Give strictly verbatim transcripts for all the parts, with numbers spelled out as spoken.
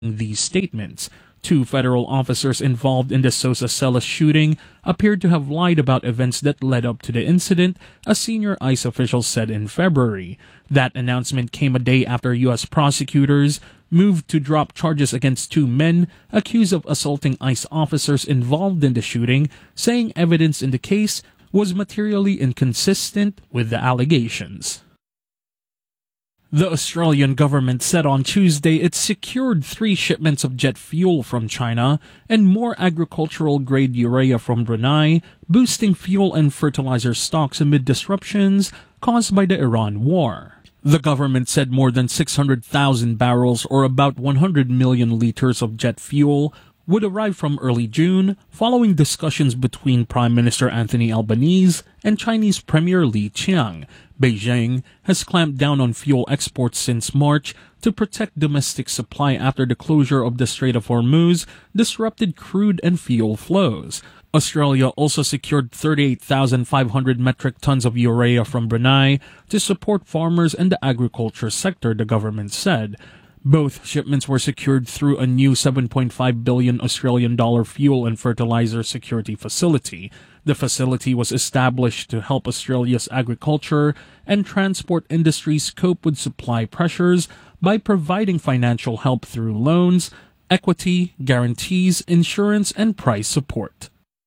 these statements. Two federal officers involved in the Sosa Celis shooting appeared to have lied about events that led up to the incident, a senior ICE official said in February. That announcement came a day after U S prosecutors moved to drop charges against two men accused of assaulting ICE officers involved in the shooting, saying evidence in the case was materially inconsistent with the allegations. The Australian government said on Tuesday it secured three shipments of jet fuel from China and more agricultural-grade urea from Brunei, boosting fuel and fertilizer stocks amid disruptions caused by the Iran war. The government said more than six hundred thousand barrels, or about one hundred million liters of jet fuel, would arrive from early June, following discussions between Prime Minister Anthony Albanese and Chinese Premier Li Qiang. Beijing has clamped down on fuel exports since March to protect domestic supply after the closure of the Strait of Hormuz disrupted crude and fuel flows. Australia also secured thirty-eight thousand five hundred metric tons of urea from Brunei to support farmers and the agriculture sector, the government said. Both shipments were secured through a new seven point five billion Australian dollar fuel and fertilizer security facility. The facility was established to help Australia's agriculture and transport industries cope with supply pressures by providing financial help through loans, equity, guarantees, insurance, and price support.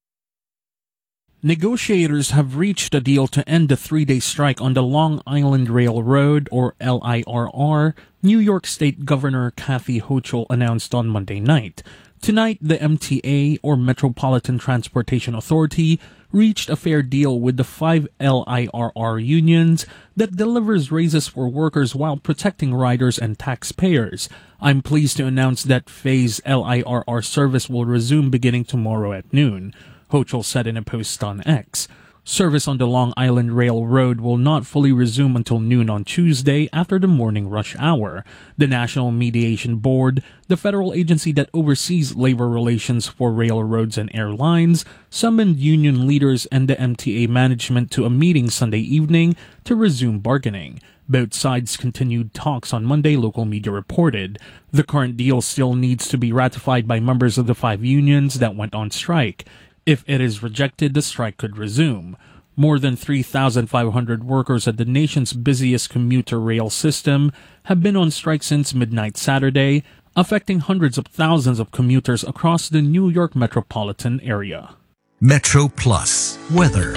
Negotiators have reached a deal to end the three-day strike on the Long Island Railroad, or L I R R, New York State Governor Kathy Hochul announced on Monday night. Tonight, the M T A, or Metropolitan Transportation Authority, reached a fair deal with the five L I R R unions that delivers raises for workers while protecting riders and taxpayers. I'm pleased to announce that phase L I R R service will resume beginning tomorrow at noon, Hochul said in a post on X. Service on the Long Island Railroad will not fully resume until noon on Tuesday after the morning rush hour. The National Mediation Board, the federal agency that oversees labor relations for railroads and airlines, summoned union leaders and the M T A management to a meeting Sunday evening to resume bargaining. Both sides continued talks on Monday, local media reported. The current deal still needs to be ratified by members of the five unions that went on strike. If it is rejected, the strike could resume. More than three thousand five hundred workers at the nation's busiest commuter rail system have been on strike since midnight Saturday, affecting hundreds of thousands of commuters across the New York metropolitan area. Metro Plus weather.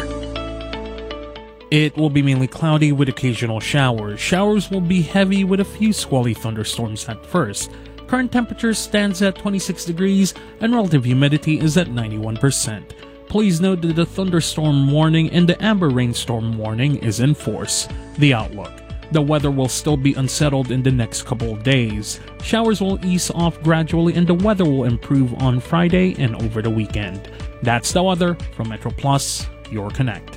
It will be mainly cloudy with occasional showers. Showers will be heavy with a few squally thunderstorms at first. Current temperature stands at twenty-six degrees and relative humidity is at ninety-one percent. Please note that the thunderstorm warning and the amber rainstorm warning is in force. The outlook. The weather will still be unsettled in the next couple of days. Showers will ease off gradually and the weather will improve on Friday and over the weekend. That's the weather from Metro Plus, your Connect.